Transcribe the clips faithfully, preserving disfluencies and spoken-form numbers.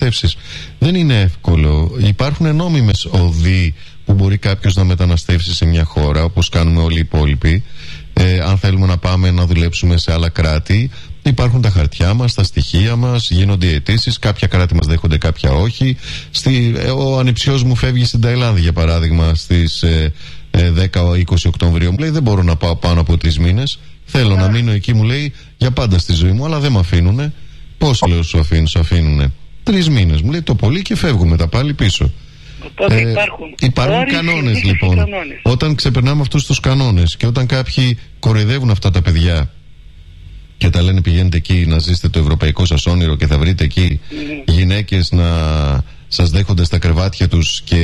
μεταναστεύσεις. Δεν είναι εύκολο. Υπάρχουν νόμιμες οδοί που μπορεί κάποιος να μεταναστεύσει σε μια χώρα, όπως κάνουμε όλοι οι υπόλοιποι. Ε, αν θέλουμε να πάμε να δουλέψουμε σε άλλα κράτη, υπάρχουν τα χαρτιά μας, τα στοιχεία μας, γίνονται οι αιτήσεις. Κάποια κράτη μας δέχονται, κάποια όχι. Στη, ε, ο ανιψιός μου φεύγει στην Ταϊλάνδη, για παράδειγμα, στις ε, ε, δέκα είκοσι Οκτωβρίου. Μου λέει: δεν μπορώ να πάω πάνω από τρεις μήνες. Θέλω yeah. να μείνω εκεί, μου λέει, για πάντα στη ζωή μου, αλλά δεν με αφήνουνε. Πώς, λέω, σου αφήνουν, σου αφήνουνε? Τρεις μήνες, μου λέει, το πολύ, και φεύγουμε τα πάλι πίσω. Οπότε ε, υπάρχουν, υπάρχουν κανόνες, λοιπόν. Κανόνες. Όταν ξεπερνάμε αυτούς τους κανόνες και όταν κάποιοι κοροϊδεύουν αυτά τα παιδιά και τα λένε πηγαίνετε εκεί να ζήσετε το ευρωπαϊκό σας όνειρο και θα βρείτε εκεί mm. γυναίκες να σας δέχονται στα κρεβάτια τους και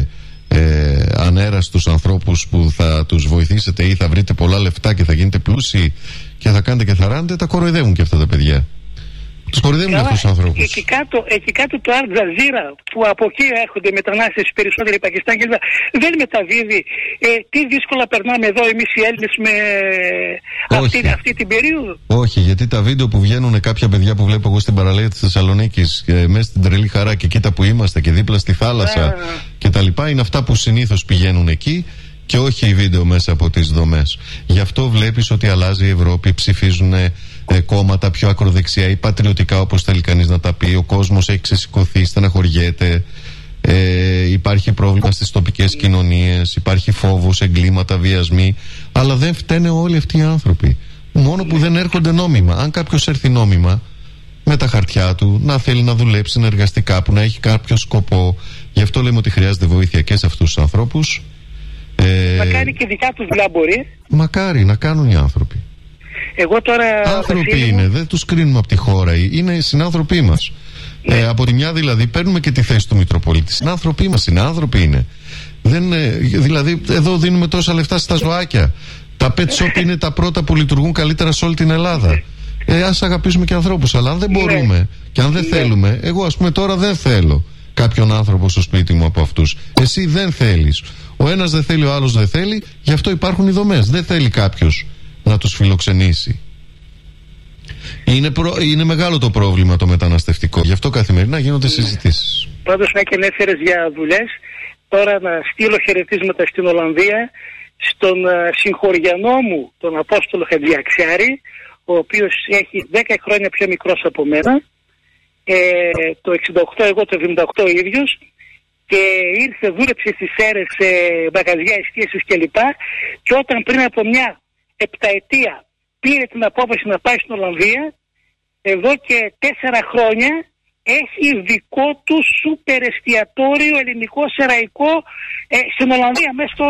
ε, ανέραστους ανθρώπους που θα τους βοηθήσετε ή θα βρείτε πολλά λεφτά και θα γίνετε πλούσιοι και θα κάνετε και θα ράνετε, τα κοροϊδεύουν και αυτά τα παιδιά. Τους κοροϊδεύουν αυτούς τους ανθρώπους. Εκεί κάτω, εκεί κάτω το Al Jazeera, που από εκεί έρχονται μετανάστες περισσότεροι Πακιστάν και δεν μεταδίδει ε, τι δύσκολα περνάμε εδώ εμείς οι Έλληνες με αυτή, αυτή την περίοδο. Όχι, γιατί τα βίντεο που βγαίνουν κάποια παιδιά που βλέπω εγώ στην παραλία της Θεσσαλονίκης, ε, μέσα στην τρελή χαρά και κοίτα που είμαστε και δίπλα στη θάλασσα και τα λοιπά, είναι αυτά που συνήθως πηγαίνουν εκεί και όχι οι βίντεο μέσα από τις δομές. Γι' αυτό βλέπεις ότι αλλάζει η Ευρώπη, ψηφίζουν ε, κόμματα πιο ακροδεξιά ή πατριωτικά, όπως θέλει κανείς να τα πει. Ο κόσμος έχει ξεσηκωθεί, στεναχωριέται, ε, υπάρχει πρόβλημα στις τοπικές κοινωνίες, υπάρχει φόβος, εγκλήματα, βιασμοί, αλλά δεν φταίνε όλοι αυτοί οι άνθρωποι. Μόνο που δεν έρχονται νόμιμα. Αν κάποιος έρθει νόμιμα με τα χαρτιά του, να θέλει να δουλέψει, να εργαστεί κάπου, να έχει κάποιο σκοπό, γι' αυτό λέμε ότι χρειάζεται βοήθεια και σε αυτούς τους ανθρώπους. Ε, να κάνει και δικά τους δουλειά μπορεί. Μακάρι να κάνουν οι άνθρωποι. Εγώ τώρα, άνθρωποι Βασίλη, είναι, δεν τους κρίνουμε από τη χώρα, είναι συνάνθρωποι μας. Ναι. Ε, από τη μια δηλαδή παίρνουμε και τη θέση του Μητροπολίτη. Συνάνθρωποι μας, συνάνθρωποι είναι. Δεν, ε, δηλαδή εδώ δίνουμε τόσα λεφτά στα ζωάκια. Τα pet shop είναι τα πρώτα που λειτουργούν καλύτερα σε όλη την Ελλάδα. Ε, ας αγαπήσουμε και ανθρώπους, αλλά αν δεν μπορούμε ναι. και αν δεν ναι. θέλουμε, εγώ ας πούμε τώρα δεν θέλω κάποιον άνθρωπο στο σπίτι μου από αυτούς. Εσύ δεν θέλεις. Ο ένας δεν θέλει, ο άλλος δεν θέλει, γι' αυτό υπάρχουν οι δομές. Δεν θέλει κάποιος να τους φιλοξενήσει. Είναι, προ... είναι μεγάλο το πρόβλημα το μεταναστευτικό, γι' αυτό καθημερινά γίνονται συζητήσεις. Πάντως, να και ανέφερες για δουλειές, τώρα να στείλω χαιρετίσματα στην Ολλανδία, στον uh, συγχωριανό μου, τον Απόστολο Χατζιαξιάρη, ο οποίος έχει δέκα χρόνια πιο μικρός από μένα, ε, το εξήντα οκτώ, εγώ το εβδομήντα οκτώ ίδιος, και ήρθε, δούλεψε στις αίρες, σε μαγαζιά εστίασης κλπ. Και όταν πριν από μια επταετία πήρε την απόφαση να πάει στην Ολλανδία, εδώ και τέσσερα χρόνια έχει δικό του σούπερ εστιατόριο ελληνικό σεραϊκό ε, στην Ολλανδία, μέσα στο,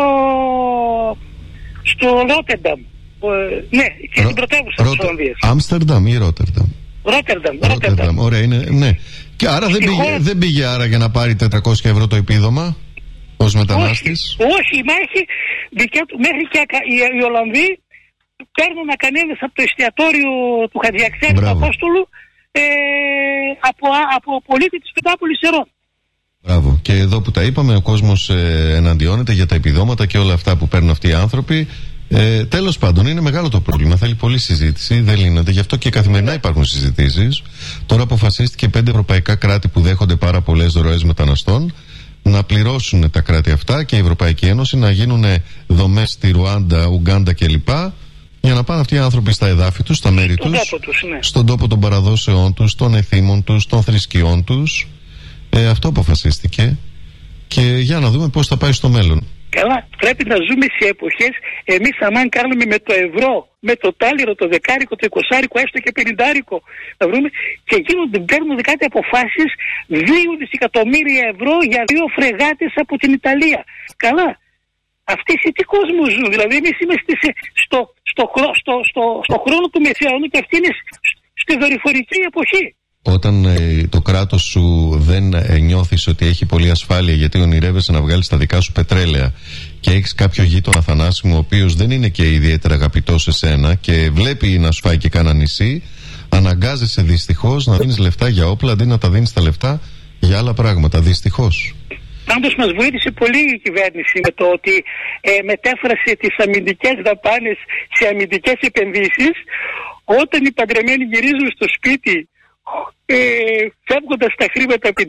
στο Ρότερνταμ. Ε, ναι, και στην πρωτεύουσα της Ολλανδίας. Άμστερνταμ ή Ρότερνταμ? Ρότερνταμ. Ρότερνταμ, ωραία, είναι, ναι. Και άρα δεν πήγε, χώρα... δεν πήγε άρα για να πάρει τετρακόσια ευρώ το επίδομα ως μετανάστης? Όχι, όχι, μα έχει δικιά του, μέχρι και οι, οι Ολλανδοί παίρνουν ακανέδες από το εστιατόριο του Χατζιαξιάρη του Απόστολου ε, από, από πολίτη της Πεντάπολης Ερών. Μπράβο. Και εδώ που τα είπαμε, ο κόσμος ε, εναντιώνεται για τα επιδόματα και όλα αυτά που παίρνουν αυτοί οι άνθρωποι. Ε, τέλος πάντων, είναι μεγάλο το πρόβλημα. Θέλει πολλή συζήτηση. Δεν λύνεται. Γι' αυτό και καθημερινά υπάρχουν συζητήσεις. Τώρα αποφασίστηκε πέντε ευρωπαϊκά κράτη που δέχονται πάρα πολλές ροές μεταναστών να πληρώσουν τα κράτη αυτά και η Ευρωπαϊκή Ένωση να γίνουν δομές στη Ρουάντα, Ουγκάντα κλπ. Για να πάνε αυτοί οι άνθρωποι στα εδάφη τους, στα μέρη τους, τους ναι. στον τόπο των παραδόσεών τους, των εθήμων τους, των θρησκειών τους. Ε, αυτό αποφασίστηκε. Και για να δούμε πώς θα πάει στο μέλλον. Καλά, πρέπει να ζούμε σε εποχές, εμείς αμάν κάνουμε με το ευρώ, με το τάλιρο, το δεκάρικο, το εικοσάρικο, έστω και πενηντάρικο, να βρούμε, και γίνονται, παίρνουν κάτι αποφάσεις δύο δισεκατομμύρια ευρώ για δύο φρεγάτες από την Ιταλία. Καλά, αυτοί σε τι κόσμο ζουν? Δηλαδή εμείς είμαστε σε, στο, στο, στο, στο, στο χρόνο του Μεσαίωνου και αυτοί είναι στη δορυφορική εποχή. Όταν ε, το κράτος σου δεν ε, νιώθεις ότι έχει πολλή ασφάλεια, γιατί ονειρεύεσαι να βγάλεις τα δικά σου πετρέλαια και έχεις κάποιο γείτονα θανάσιμο ο οποίος δεν είναι και ιδιαίτερα αγαπητός σε σένα και βλέπει να σου φάει και κάνα νησί, αναγκάζεσαι δυστυχώς να δίνεις λεφτά για όπλα αντί να τα δίνεις τα λεφτά για άλλα πράγματα. Δυστυχώς. Πάντως μας βοήθησε πολύ η κυβέρνηση με το ότι ε, μετέφρασε τις αμυντικές δαπάνες σε αμυντικές επενδύσεις. Όταν οι παντρεμένοι γυρίζουν στο σπίτι, Ε, φεύγοντας τα χρήματα